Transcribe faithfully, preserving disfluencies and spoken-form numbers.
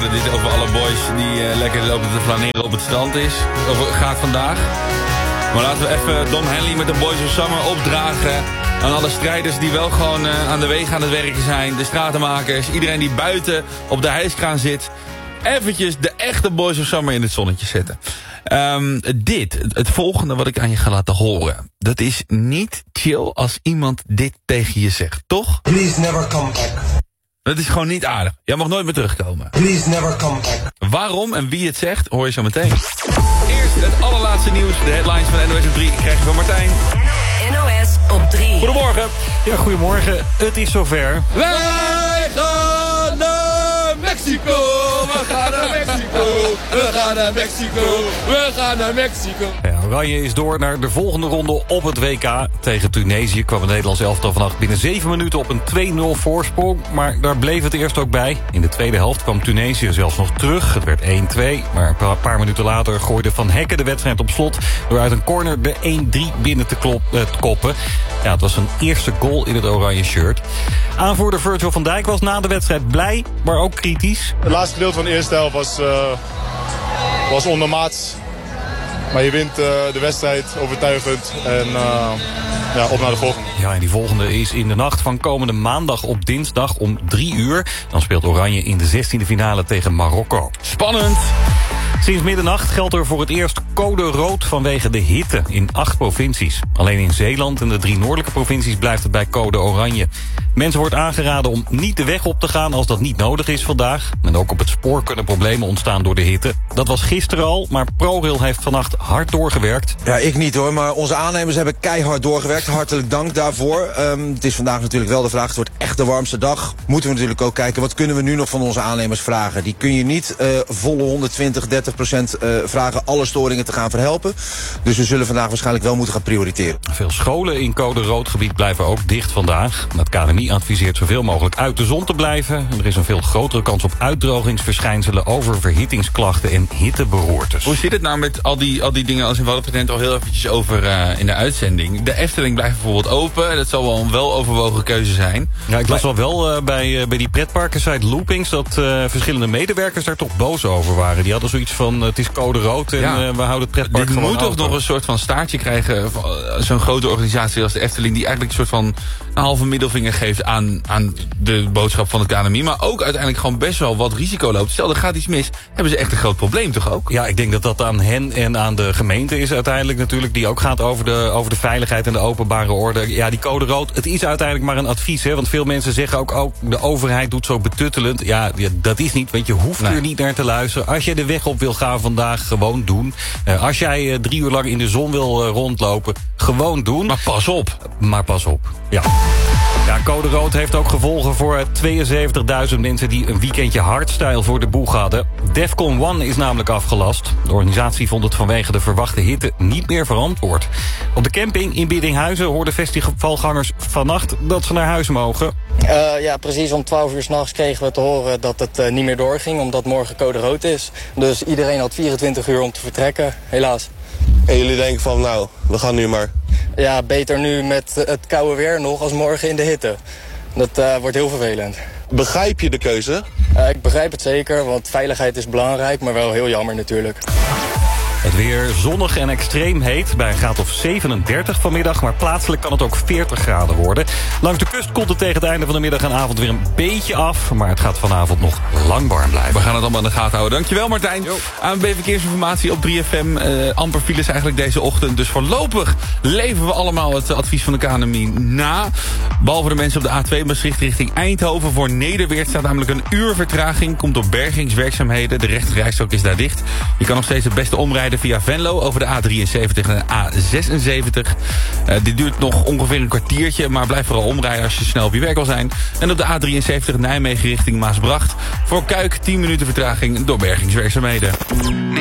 dat dit over alle boys die uh, lekker lopen te flaneren op het strand is. Over, gaat vandaag. Maar laten we even Don Henley met de Boys of Summer opdragen aan alle strijders die wel gewoon uh, aan de wegen aan het werken zijn. De stratenmakers, iedereen die buiten op de hijskraan zit. Eventjes de echte Boys of Summer in het zonnetje zetten. Um, dit, het volgende wat ik aan je ga laten horen. Dat is niet chill als iemand dit tegen je zegt, toch? Please never come back. Dat is gewoon niet aardig. Jij mag nooit meer terugkomen. Please never come back. Waarom en wie het zegt, hoor je zo meteen. Eerst het allerlaatste nieuws. De headlines van N O S op drie krijg je van Martijn. N O S op drie. Goedemorgen. Ja, goedemorgen. Het is zover. Wij gaan naar Mexico. We gaan naar Mexico. We gaan naar Mexico. We gaan naar Mexico. Ja, Oranje is door naar de volgende ronde op het W K. Tegen Tunesië kwam het Nederlands elftal vannacht binnen zeven minuten op een twee nul voorsprong. Maar daar bleef het eerst ook bij. In de tweede helft kwam Tunesië zelfs nog terug. Het werd één twee. Maar een paar minuten later gooide Van Hekken de wedstrijd op slot door uit een corner de één drie binnen te, klop, uh, te koppen. Ja, het was een eerste goal in het oranje shirt. Aanvoerder Virgil van Dijk was na de wedstrijd blij, maar ook kritisch. Het laatste gedeelte van de eerste helft was, uh, was ondermaats. Maar je wint uh, de wedstrijd overtuigend en uh, ja, op naar de volgende. Ja, en die volgende is in de nacht van komende maandag op dinsdag om drie uur. Dan speelt Oranje in de zestiende finale tegen Marokko. Spannend! Sinds middernacht geldt er voor het eerst code rood vanwege de hitte in acht provincies. Alleen in Zeeland en de drie noordelijke provincies blijft het bij code oranje. Mensen wordt aangeraden om niet de weg op te gaan als dat niet nodig is vandaag. En ook op het spoor kunnen problemen ontstaan door de hitte. Dat was gisteren al, maar ProRail heeft vannacht hard doorgewerkt. Ja, ik niet hoor, maar onze aannemers hebben keihard doorgewerkt. Hartelijk dank daarvoor. Um, het is vandaag natuurlijk wel de vraag, het wordt echt de warmste dag. Moeten we natuurlijk ook kijken, wat kunnen we nu nog van onze aannemers vragen? Die kun je niet uh, volle honderdtwintig, dertig procent uh, vragen alle storingen te gaan verhelpen. Dus we zullen vandaag waarschijnlijk wel moeten gaan prioriteren. Veel scholen in code rood gebied blijven ook dicht vandaag. Het K N M I adviseert zoveel mogelijk uit de zon te blijven. Er is een veel grotere kans op uitdrogingsverschijnselen, oververhittingsklachten en hitteberoertes. Hoe zit het nou met al die, al die dingen als we hadden het net al heel eventjes over uh, in de uitzending. De Efteling blijft bijvoorbeeld open. Dat zal wel een weloverwogen keuze zijn. Ja, ik las wel wel uh, bij, uh, bij die pretparkensite Loopings dat uh, verschillende medewerkers daar toch boos over waren. Die hadden zoiets van, uh, het is code rood en ja. uh, we houden het pretpark Dit gewoon moet toch open. nog een soort van staartje krijgen. Zo'n grote organisatie als de Efteling, die eigenlijk een soort van een halve middelvinger geeft aan, aan de boodschap van het K N M I. Maar ook uiteindelijk gewoon best wel wat risico loopt. Stel, er gaat iets mis, hebben ze echt een groot probleem toch ook? Ja, ik denk dat dat aan hen en aan de gemeente is uiteindelijk natuurlijk. Die ook gaat over de, over de veiligheid en de openbare orde. Ja, die code rood, het is uiteindelijk maar een advies. Hè, want veel mensen zeggen ook, ook, de overheid doet zo betuttelend. Ja, dat is niet, want je hoeft nee. er niet naar te luisteren. Als jij de weg op wil gaan vandaag, gewoon doen. Uh, als jij uh, drie uur lang in de zon wil uh, rondlopen, gewoon doen. Maar pas op. Maar pas op, ja. Ja, code rood heeft ook gevolgen voor tweeënzeventigduizend mensen die een weekendje hardstyle voor de boeg hadden. Defcon one is namelijk afgelast. De organisatie vond het vanwege de verwachte hitte niet meer verantwoord. Op de camping in Biddinghuizen hoorden festivalgangers vannacht dat ze naar huis mogen. Uh, ja, precies om twaalf uur 's nachts kregen we te horen dat het uh, niet meer doorging, omdat morgen code rood is. Dus iedereen had vierentwintig uur om te vertrekken, helaas. En jullie denken van, nou, we gaan nu maar. Ja, beter nu met het koude weer nog als morgen in de hitte. Dat uh, wordt heel vervelend. Begrijp je de keuze? Uh, ik begrijp het zeker, want veiligheid is belangrijk, maar wel heel jammer natuurlijk. Het weer zonnig en extreem heet, bij een graad of zevenendertig vanmiddag... maar plaatselijk kan het ook veertig graden worden. Langs de kust komt het tegen het einde van de middag en avond weer een beetje af... maar het gaat vanavond nog lang warm blijven. We gaan het allemaal in de gaten houden. Dankjewel Martijn. Jo. A N W B Verkeersinformatie op drie F M. Uh, amper files eigenlijk deze ochtend. Dus voorlopig leven we allemaal het advies van de K N M I na. Behalve de mensen op de A twee Maastricht richting Eindhoven. Voor Nederweert staat namelijk een uur vertraging. Komt door bergingswerkzaamheden. De rechterrijstrook is daar dicht. Je kan nog steeds het beste omrijden via Venlo over de A drieënzeventig en de A zesenzeventig. Uh, dit duurt nog ongeveer een kwartiertje, maar blijf vooral omrijden als je snel op je werk wil zijn. En op de A drieënzeventig Nijmegen richting Maasbracht. Voor Kuik tien minuten vertraging door bergingswerkzaamheden.